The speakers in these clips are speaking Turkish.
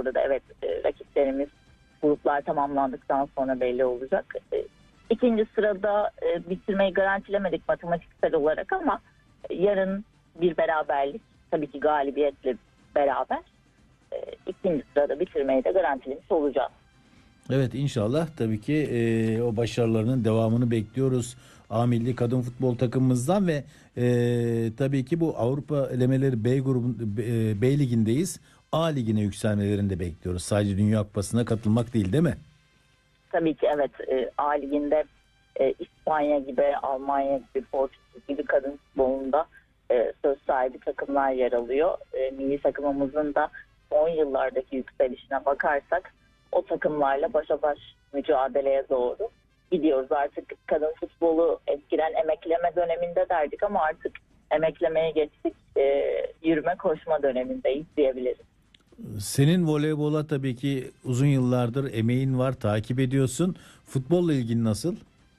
orada da evet rakiplerimiz gruplar tamamlandıktan sonra belli olacak. İkinci sırada bitirmeyi garantilemedik matematiksel olarak ama yarın bir beraberlik, tabii ki galibiyetle beraber ikinci sırada bitirmeyi de garantilemiş olacağız. Evet, inşallah tabii ki o başarılarının devamını bekliyoruz A milli kadın futbol takımımızdan ve tabii ki bu Avrupa elemeleri B ligindeyiz. A ligine yükselmelerini de bekliyoruz. Sadece Dünya Kupası'na katılmak değil mi? Tabii ki evet, A liginde İspanya gibi, Almanya gibi, Portekiz gibi kadın futbolunda söz sahibi takımlar yer alıyor. Milli takımımızın da son yıllardaki yükselişine bakarsak o takımlarla başa baş mücadeleye doğru gidiyoruz. Artık kadın futbolu eskiden emekleme döneminde derdik ama artık emeklemeye geçtik. Yürüme koşma dönemindeyiz diyebiliriz. Senin voleybola tabii ki uzun yıllardır emeğin var, takip ediyorsun. Futbolla ilgin nasıl?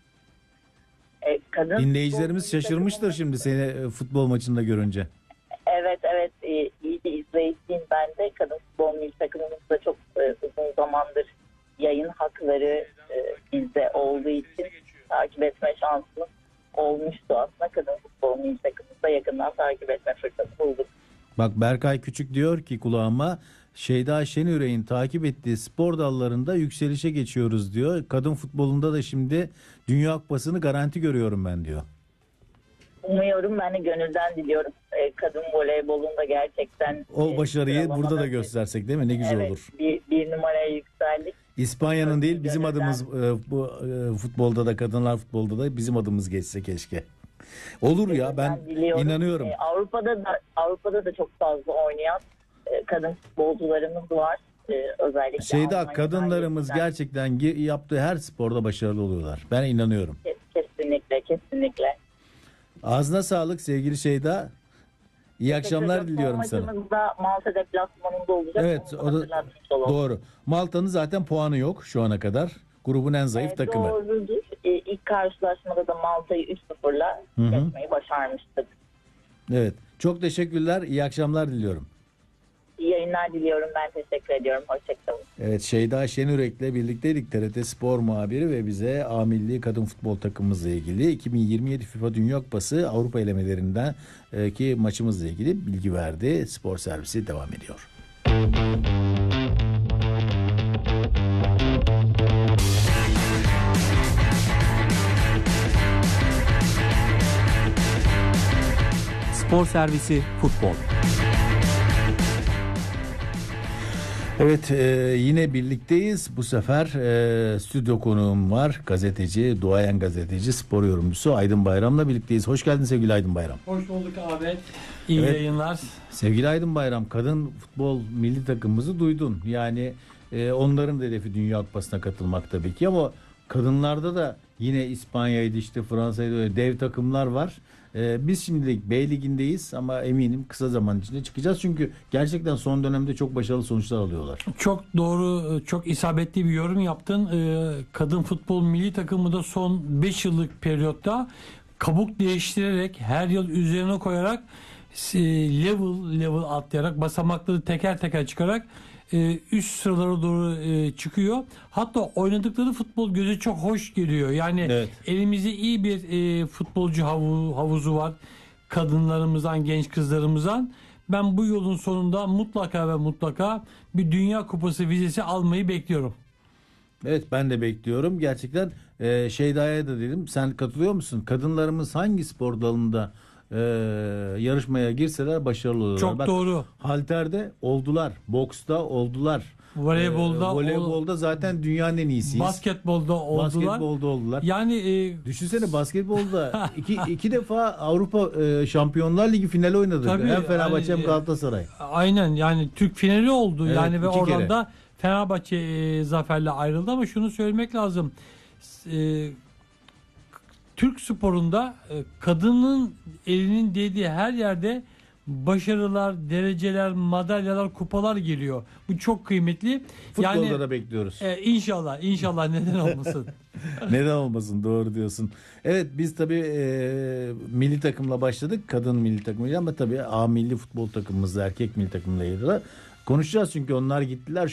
Dinleyicilerimiz şaşırmıştır şimdi seni futbol maçında görünce. Evet, iyi bir izleyiciyim ben de. Kadın futbol milli takımımızda çok uzun zamandır yayın hakları bizde olduğu için takip etme şansım olmuştu aslında. Kadın futbol milli takımımızda yakından takip etme fırsatı bulduk. Bak, Berkay Küçük diyor ki kulağıma, Şeyda Şenürek'in takip ettiği spor dallarında yükselişe geçiyoruz diyor. Kadın futbolunda da şimdi Dünya Kupası'nı garanti görüyorum ben diyor. Umuyorum, ben de gönülden diliyorum. Kadın voleybolunda gerçekten o başarıyı burada da göstersek değil mi? Ne güzel olur. Bir numaraya yükseldik. İspanya'nın değil, bizim adımız bu futbolda da, kadınlar futbolda da bizim adımız geçse keşke. Olur ya, ben inanıyorum. Avrupa'da da çok fazla oynayan kadın futbolcularımız var. Özellikle Şeyda, kadınlarımız gerçekten yaptığı her sporda başarılı oluyorlar. Ben inanıyorum. Kesinlikle. Ağzına sağlık sevgili Şeyda. İyi akşamlar diliyorum sana. Maçımız da Malta deplasmanında olacak. Evet, o da doğru. Malta'nın zaten puanı yok şu ana kadar. Grubun en zayıf takımı. Doğrudur. İlk karşılaşmada da Malta'yı 3-0'la geçmeyi başarmıştık. Evet. Çok teşekkürler. İyi akşamlar diliyorum. İyi yayınlar diliyorum. Ben teşekkür ediyorum. Hoşçakalın. Evet, Şeyda Şenürek'le birlikteydik, TRT Spor muhabiri ve bize A milli kadın futbol takımımızla ilgili 2027 FIFA Dünya Kupası Avrupa elemelerinden ki maçımızla ilgili bilgi verdi. Spor servisi devam ediyor. Spor servisi futbol. Evet, yine birlikteyiz. Bu sefer stüdyo konuğum var. Gazeteci, duayen gazeteci, spor yorumcusu Aydın Bayram'la birlikteyiz. Hoş geldin sevgili Aydın Bayram. Hoş bulduk Ahmet. İyi yayınlar. Sevgili Aydın Bayram, kadın futbol milli takımımızı duydun. Yani onların da hedefi Dünya Kupası'na katılmak tabii ki ama kadınlarda da yine İspanya'ydı, işte Fransa'ydı, öyle dev takımlar var. Biz şimdilik B ligindeyiz ama eminim kısa zaman içinde çıkacağız. Çünkü gerçekten son dönemde çok başarılı sonuçlar alıyorlar. Çok doğru, çok isabetli bir yorum yaptın. Kadın futbol milli takımı da son 5 yıllık periyotta kabuk değiştirerek, her yıl üzerine koyarak, level atlayarak, basamakları teker teker çıkarak üst sıralara doğru çıkıyor. Hatta oynadıkları futbol göze çok hoş geliyor. Yani evet, elimizde iyi bir futbolcu havuzu var. Kadınlarımızdan, genç kızlarımızdan. Ben bu yolun sonunda mutlaka ve mutlaka bir Dünya Kupası vizesi almayı bekliyorum. Evet, ben de bekliyorum. Gerçekten Şeyda'ya da dedim. Sen katılıyor musun? Kadınlarımız hangi spor dalında yarışmaya girseler başarılı oluyorlar. Çok bak, doğru. Halterde oldular, boksta oldular. Voleybolda zaten dünyanın en iyisiyiz. Basketbolda oldular. Yani düşünsene, basketbolda iki defa Avrupa Şampiyonlar Ligi finali oynadık. Tabii, hem Fenerbahçe hem Galatasaray. Aynen, yani Türk finali oldu. Evet, yani ve oradan kere da Fenerbahçe zaferle ayrıldı ama şunu söylemek lazım. Türk sporunda kadının elinin değdiği her yerde başarılar, dereceler, madalyalar, kupalar geliyor. Bu çok kıymetli. Futbolda da bekliyoruz. İnşallah neden olmasın? Neden olmasın, doğru diyorsun. Evet, biz tabii milli takımla başladık. Kadın milli takımıyla ama tabii A milli futbol takımımızla, erkek milli takımıyla konuşacağız çünkü onlar gittiler.